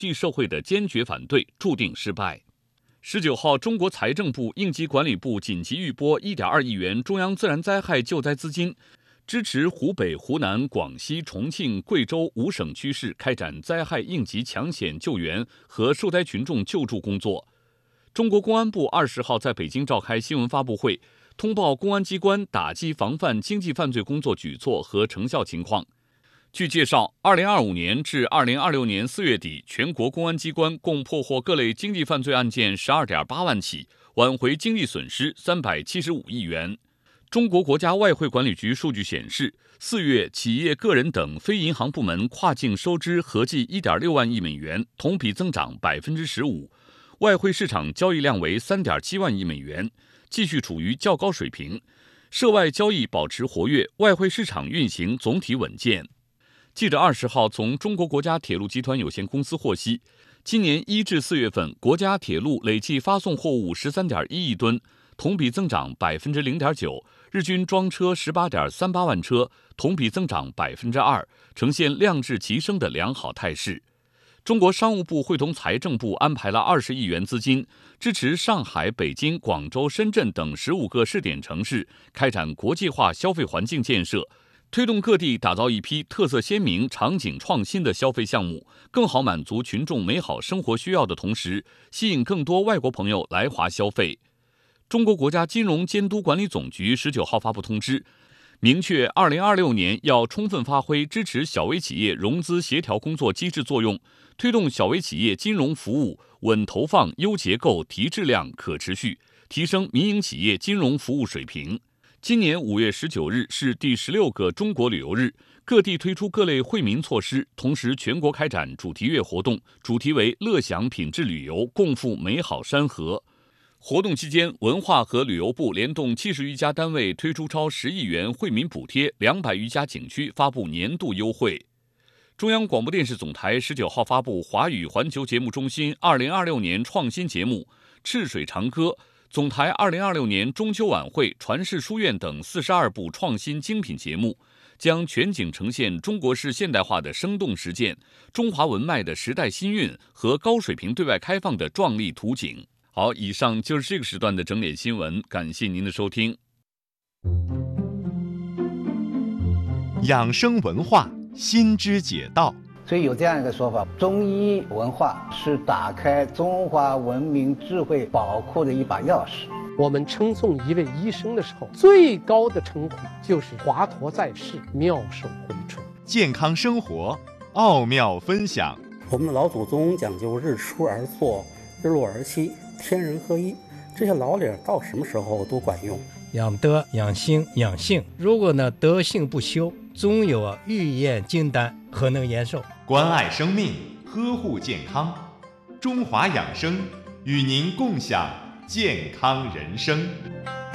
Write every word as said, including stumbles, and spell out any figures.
际社会的坚决反对，注定失败。十九号，中国财政部、应急管理部紧急预拨 一点二亿元中央自然灾害救灾资金，支持湖北、湖南、广西、重庆、贵州五省区市开展灾害应急抢险救援和受灾群众救助工作。中国公安部二十号在北京召开新闻发布会，通报公安机关打击防范经济犯罪工作举措和成效情况。据介绍，二零二五年至二零二六年四月底，全国公安机关共破获各类经济犯罪案件 十二点八万起，挽回经济损失三百七十五亿元。中国国家外汇管理局数据显示，四月企业、个人等非银行部门跨境收支合计 一点六万亿美元，同比增长 百分之十五， 外汇市场交易量为 三点七万亿美元，继续处于较高水平，涉外交易保持活跃，外汇市场运行总体稳健。记者二十号从中国国家铁路集团有限公司获悉，今年一至四月份，国家铁路累计发送货物 十三点一亿吨，同比增长 百分之零点九， 日均装车 十八点三八万车，同比增长 百分之二， 呈现量质齐升的良好态势。中国商务部会同财政部安排了二十亿元资金，支持上海、北京、广州、深圳等十五个试点城市开展国际化消费环境建设，推动各地打造一批特色鲜明、场景创新的消费项目，更好满足群众美好生活需要的同时，吸引更多外国朋友来华消费。中国国家金融监督管理总局十九号发布通知，明确二零二六年要充分发挥支持小微企业融资协调工作机制作用，推动小微企业金融服务稳投放、优结构、提质量、可持续，提升民营企业金融服务水平。今年五月十九日是第十六个中国旅游日，各地推出各类惠民措施，同时全国开展主题月活动，主题为乐享品质旅游，共赴美好山河。活动期间，文化和旅游部联动七十余家单位推出超十亿元惠民补贴，两百余家景区发布年度优惠。中央广播电视总台十九号发布华语环球节目中心二零二六年创新节目《赤水长歌》，总台二零二六年中秋晚会、传世书院等四十二部创新精品节目，将全景呈现中国式现代化的生动实践、中华文脉的时代新韵和高水平对外开放的壮丽图景。好，以上就是这个时段的整点新闻，感谢您的收听。 养生文化，新知解道。 所以有这样一个说法，中医文化是打开中华文明智慧宝库的一把钥匙。 我们称颂一位医生的时候，最高的称呼就是华佗在世，妙手回春。 健康生活，奥妙分享。 我们的老祖宗讲究日出而作，日落而息，天人合一，这些老理到什么时候都管用。 养德、养心、养性，如果呢德性不修，总有啊欲验金丹，何能延寿？ 关爱生命，呵护健康，中华养生与您共享健康人生。